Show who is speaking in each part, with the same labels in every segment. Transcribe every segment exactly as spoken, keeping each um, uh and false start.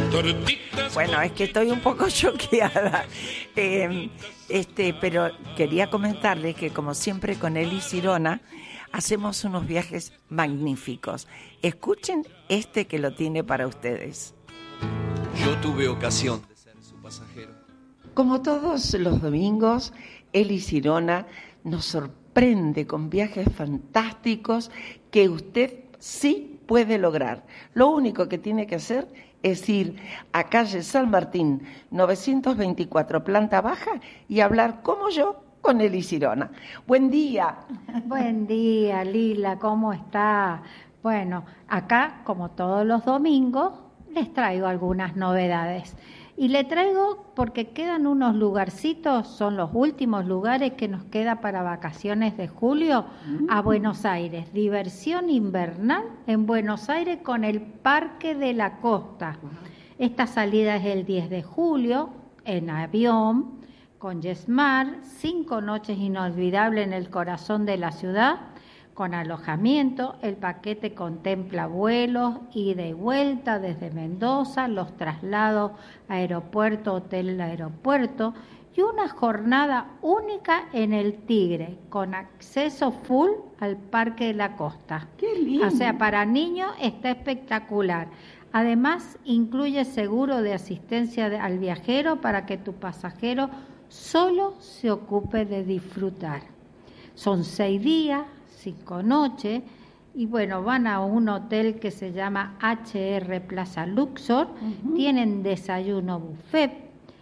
Speaker 1: Bueno, es que estoy un poco choqueada, eh, este, pero quería comentarles que como siempre con Eli Sirona hacemos unos viajes magníficos. Escuchen este que lo tiene para ustedes.
Speaker 2: Yo tuve ocasión de ser su pasajero.
Speaker 1: Como todos los domingos, Eli Sirona nos sorprende con viajes fantásticos que usted sí puede lograr. Lo único que tiene que hacer es ir a calle San Martín, novecientos veinticuatro, planta baja, y hablar como yo con Eli Sirona. Buen día.
Speaker 3: Buen día, Lila, ¿cómo está? Bueno, acá, como todos los domingos, les traigo algunas novedades. Y le traigo porque quedan unos lugarcitos, son los últimos lugares que nos queda para vacaciones de julio, a Buenos Aires. Diversión invernal en Buenos Aires con el Parque de la Costa. Esta salida es el diez de julio, en avión, con Yesmar, cinco noches inolvidables en el corazón de la ciudad, con alojamiento. El paquete contempla vuelos, ida y vuelta desde Mendoza, los traslados aeropuerto, hotel, aeropuerto, y una jornada única en el Tigre, con acceso full al Parque de la Costa.
Speaker 1: ¡Qué lindo!
Speaker 3: O sea, para niños está espectacular. Además, incluye seguro de asistencia al viajero para que tu pasajero solo se ocupe de disfrutar. Son seis días, cinco noches, y bueno, van a un hotel que se llama H R Plaza Luxor, uh-huh. Tienen desayuno buffet,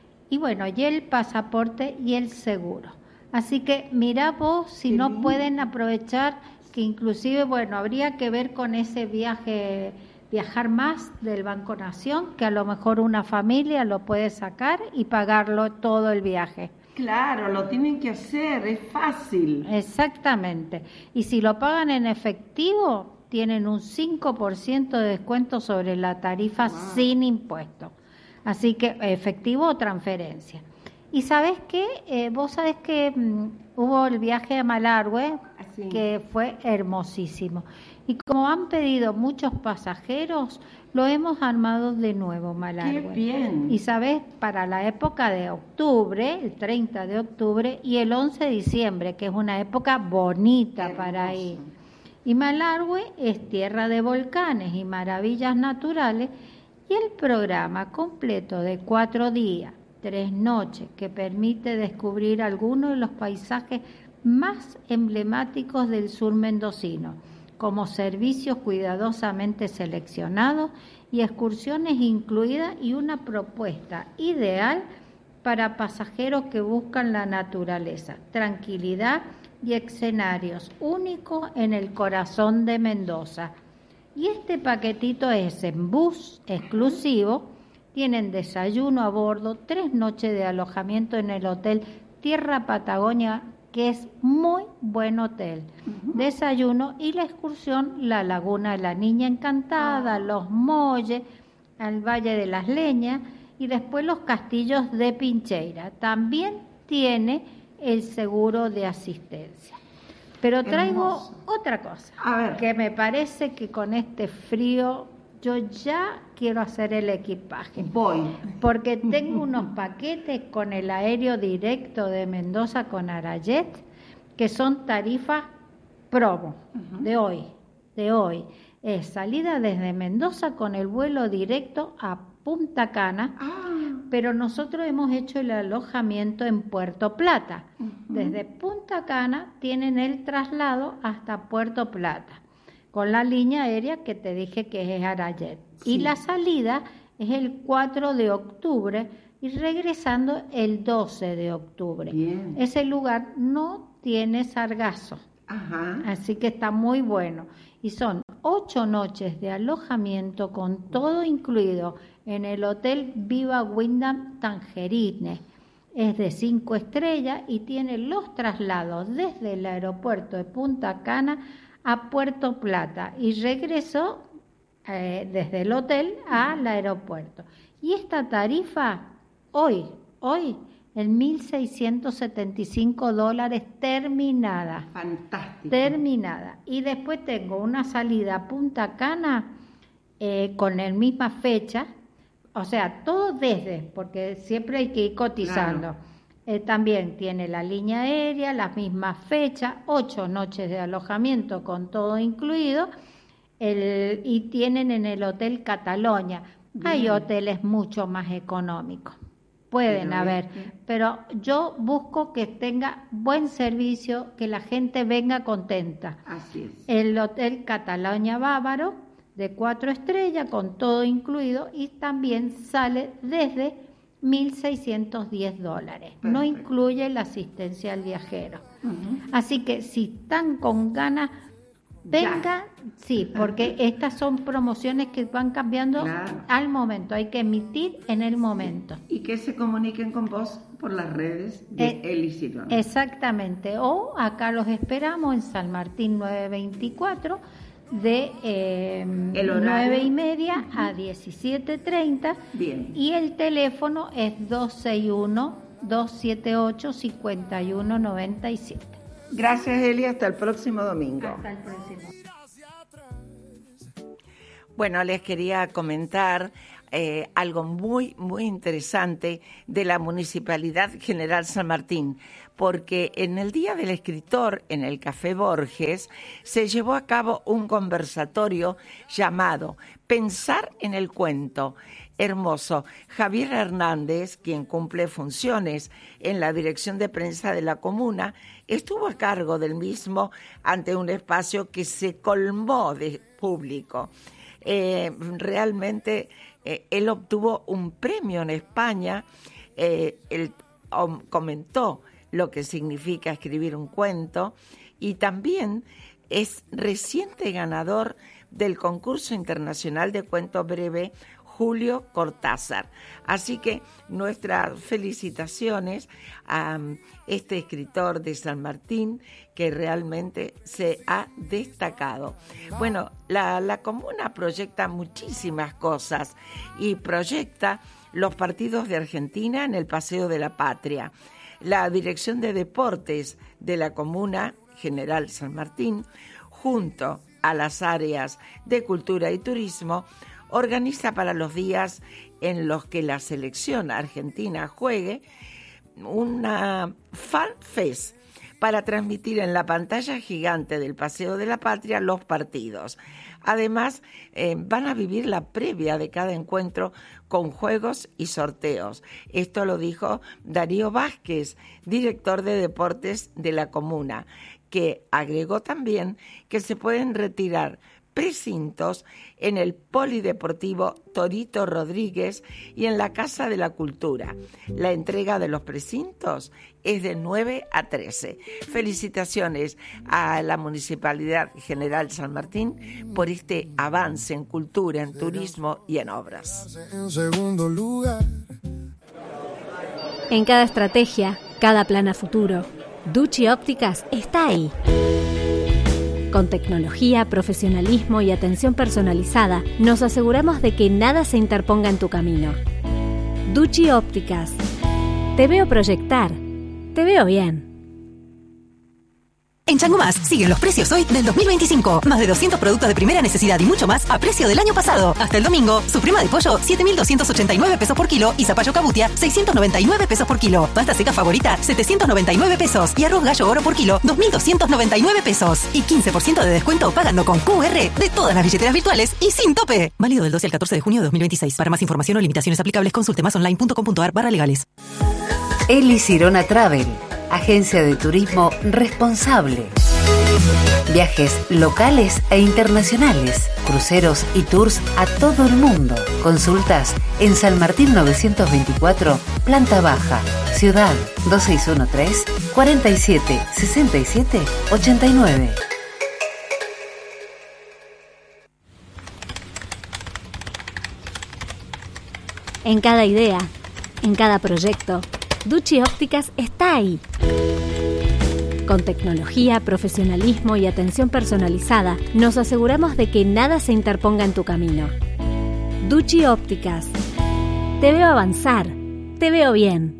Speaker 3: y bueno, y el pasaporte y el seguro. Así que mirá vos si no bien. Pueden aprovechar, que inclusive, bueno, habría que ver con ese viaje, viajar más del Banco Nación, que a lo mejor una familia lo puede sacar y pagarlo todo el viaje.
Speaker 1: Claro, lo tienen que hacer, es fácil.
Speaker 3: Exactamente. Y si lo pagan en efectivo, tienen un cinco por ciento de descuento sobre la tarifa wow. sin impuesto. Así que efectivo o transferencia. Y ¿sabés qué? Eh, vos sabés que um, hubo el viaje a Malargüe, Así. que fue hermosísimo. Y como han pedido muchos pasajeros, lo hemos armado de nuevo, Malargüe.
Speaker 1: ¡Qué bien!
Speaker 3: Y sabes, para la época de octubre, el treinta de octubre, y el once de diciembre, que es una época bonita Hermoso. Para ir. Y Malargüe es tierra de volcanes y maravillas naturales, y el programa completo de cuatro días, tres noches, que permite descubrir algunos de los paisajes más emblemáticos del sur mendocino, como servicios cuidadosamente seleccionados y excursiones incluidas, y una propuesta ideal para pasajeros que buscan la naturaleza, tranquilidad y escenarios únicos en el corazón de Mendoza. Y este paquetito es en bus exclusivo, tienen desayuno a bordo, tres noches de alojamiento en el Hotel Tierra Patagonia, que es muy buen hotel, uh-huh. desayuno y la excursión La Laguna de la Niña Encantada, uh-huh. los Molles, al Valle de las Leñas, y después los castillos de Pincheira. También tiene el seguro de asistencia. Pero traigo Hermoso. Otra cosa, a ver. Que me parece que con este frío yo ya quiero hacer el equipaje.
Speaker 1: Voy.
Speaker 3: Porque tengo unos paquetes con el aéreo directo de Mendoza con Arayet, que son tarifas promo, uh-huh. de hoy, de hoy. Es salida desde Mendoza con el vuelo directo a Punta Cana, ah. pero nosotros hemos hecho el alojamiento en Puerto Plata. Uh-huh. Desde Punta Cana tienen el traslado hasta Puerto Plata, con la línea aérea que te dije que es Arayet. Sí. Y la salida es el cuatro de octubre y regresando el doce de octubre.
Speaker 1: Bien.
Speaker 3: Ese lugar no tiene sargazo,
Speaker 1: Ajá.
Speaker 3: así que está muy bueno. Y son ocho noches de alojamiento con todo incluido en el Hotel Viva Wyndham Tangerine. Es de cinco estrellas y tiene los traslados desde el aeropuerto de Punta Cana a Puerto Plata y regresó eh, desde el hotel al aeropuerto. Y esta tarifa, hoy, hoy, en mil seiscientos setenta y cinco dólares terminada.
Speaker 1: Fantástico.
Speaker 3: Terminada. Y después tengo una salida a Punta Cana eh, con la misma fecha, o sea, todo desde, porque siempre hay que ir cotizando.
Speaker 1: Claro.
Speaker 3: Eh, también tiene la línea aérea, las mismas fechas, ocho noches de alojamiento con todo incluido, el, y tienen en el Hotel Catalonia. Bien. Hay hoteles mucho más económicos. Pueden pero haber, este... pero yo busco que tenga buen servicio, que la gente venga contenta.
Speaker 1: Así es.
Speaker 3: El Hotel Catalonia Bávaro, de cuatro estrellas, con todo incluido, y también sale desde mil seiscientos diez dólares. Perfecto. No incluye la asistencia al viajero. Uh-huh. Así que si están con ganas, venga, sí, porque estas son promociones que van cambiando claro. al momento, hay que emitir en el momento.
Speaker 1: Y que se comuniquen con vos por las redes de eh, El Isidrona.
Speaker 3: Exactamente, o acá los esperamos en San Martín nueve veinticuatro, de eh, nueve y media uh-huh. a diecisiete treinta.
Speaker 1: Bien.
Speaker 3: Y el teléfono es dos seis uno, dos siete ocho, cinco uno nueve siete.
Speaker 1: Gracias, Eli. Hasta el próximo domingo.
Speaker 3: Hasta el próximo.
Speaker 1: Bueno, les quería comentar eh, algo muy, muy interesante de la Municipalidad General San Martín, porque en el Día del Escritor, en el Café Borges, se llevó a cabo un conversatorio llamado Pensar en el Cuento. Hermoso. Javier Hernández, quien cumple funciones en la dirección de prensa de la comuna, estuvo a cargo del mismo ante un espacio que se colmó de público. Eh, realmente eh, él obtuvo un premio en España, eh, él um, comentó lo que significa escribir un cuento y también es reciente ganador del concurso internacional de cuento breve Julio Cortázar. Así que nuestras felicitaciones a um, este escritor de San Martín que realmente se ha destacado. Bueno, la, la comuna proyecta muchísimas cosas y proyecta los partidos de Argentina en el Paseo de la Patria. La Dirección de Deportes de la Comuna General San Martín, junto a las áreas de Cultura y Turismo, organiza para los días en los que la selección argentina juegue una Fan Fest para transmitir en la pantalla gigante del Paseo de la Patria los partidos. Además, eh, van a vivir la previa de cada encuentro con juegos y sorteos. Esto lo dijo Darío Vázquez, director de deportes de la comuna, que agregó también que se pueden retirar precintos en el Polideportivo Torito Rodríguez y en la Casa de la Cultura. La entrega de los precintos es de nueve a trece. Felicitaciones a la Municipalidad General San Martín por este avance en cultura, en turismo y en obras.
Speaker 4: En segundo lugar.
Speaker 5: En cada estrategia, cada plan a futuro, Ducci Ópticas está ahí. Con tecnología, profesionalismo y atención personalizada, nos aseguramos de que nada se interponga en tu camino. Ducci Ópticas. Te veo proyectar. Te veo bien.
Speaker 6: En Chango Más siguen los precios hoy del dos mil veinticinco. Más de doscientos productos de primera necesidad y mucho más a precio del año pasado. Hasta el domingo, suprema de pollo, siete mil doscientos ochenta y nueve pesos por kilo y zapallo cabutia, seiscientos noventa y nueve pesos por kilo. Pasta seca favorita, setecientos noventa y nueve pesos. Y arroz gallo oro por kilo, dos mil doscientos noventa y nueve pesos. Y quince por ciento de descuento pagando con Q R de todas las billeteras virtuales y sin tope. Válido del doce al catorce de junio de dos mil veintiséis. Para más información o limitaciones aplicables, consulte más online punto com punto a r barra legales.
Speaker 7: El Isidrona Travel, agencia de turismo responsable. Viajes locales e internacionales, cruceros y tours a todo el mundo. Consultas en San Martín novecientos veinticuatro, planta baja, Ciudad dos seis uno tres, cuarenta y siete, sesenta y siete, ochenta y nueve.
Speaker 5: En cada idea, en cada proyecto, Ducci Ópticas está ahí. Con tecnología, profesionalismo y atención personalizada, nos aseguramos de que nada se interponga en tu camino. Ducci Ópticas. Te veo avanzar. Te veo bien.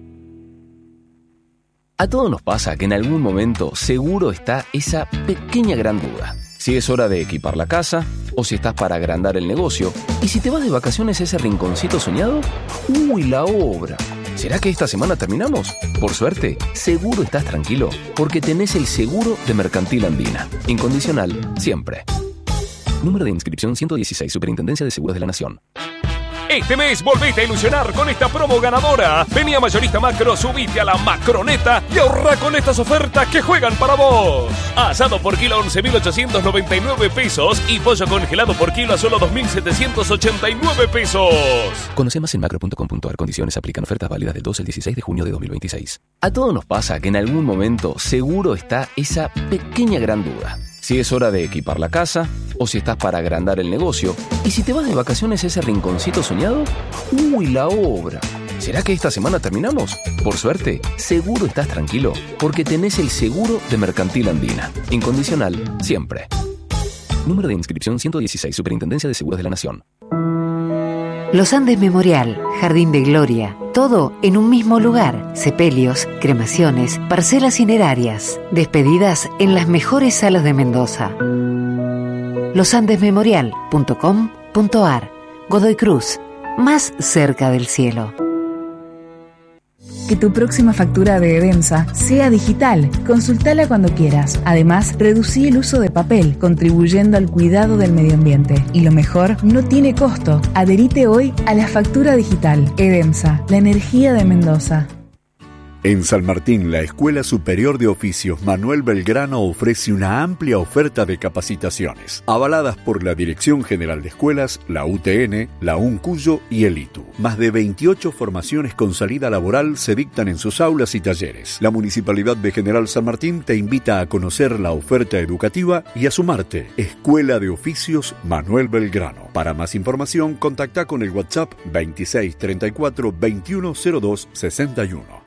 Speaker 8: A todos nos pasa que en algún momento seguro está esa pequeña gran duda. Si es hora de equipar la casa o si estás para agrandar el negocio. Y si te vas de vacaciones a ese rinconcito soñado, ¡uy, la obra! ¿Será que esta semana terminamos? Por suerte, seguro estás tranquilo, porque tenés el seguro de Mercantil Andina. Incondicional, siempre. Número de inscripción ciento dieciséis, Superintendencia de Seguros de la Nación.
Speaker 9: Este mes volvete a ilusionar con esta promo ganadora. Vení a Mayorista Macro, subite a la Macroneta y ahorra con estas ofertas que juegan para vos. Asado por kilo once mil ochocientos noventa y nueve pesos y pollo congelado por kilo a solo dos mil setecientos ochenta y nueve pesos.
Speaker 8: Conoce más en macro punto com punto a r. Condiciones aplican. Ofertas válidas del dos al dieciséis de junio de dos mil veintiséis. A todos nos pasa que en algún momento seguro está esa pequeña gran duda. Si es hora de equipar la casa, o si estás para agrandar el negocio. Y si te vas de vacaciones a ese rinconcito soñado, ¡uy, la obra! ¿Será que esta semana terminamos? Por suerte, seguro estás tranquilo, porque tenés el seguro de Mercantil Andina. Incondicional, siempre. Número de inscripción ciento dieciséis, Superintendencia de Seguros de la Nación.
Speaker 7: Los Andes Memorial, Jardín de Gloria, todo en un mismo lugar. Sepelios, cremaciones, parcelas cinerarias, despedidas en las mejores salas de Mendoza. los andes memorial punto com punto a r. Godoy Cruz, más cerca del cielo.
Speaker 10: Que tu próxima factura de Edemsa sea digital. Consultala cuando quieras. Además, reducí el uso de papel, contribuyendo al cuidado del medio ambiente. Y lo mejor, no tiene costo. Adherite hoy a la factura digital. Edemsa, la energía de Mendoza.
Speaker 11: En San Martín, la Escuela Superior de Oficios Manuel Belgrano ofrece una amplia oferta de capacitaciones, avaladas por la Dirección General de Escuelas, la U T N, la UNCUYO y el I T U. Más de veintiocho formaciones con salida laboral se dictan en sus aulas y talleres. La Municipalidad de General San Martín te invita a conocer la oferta educativa y a sumarte. Escuela de Oficios Manuel Belgrano. Para más información, contacta con el WhatsApp veintiséis treinta y cuatro veintiuno cero dos sesenta y uno.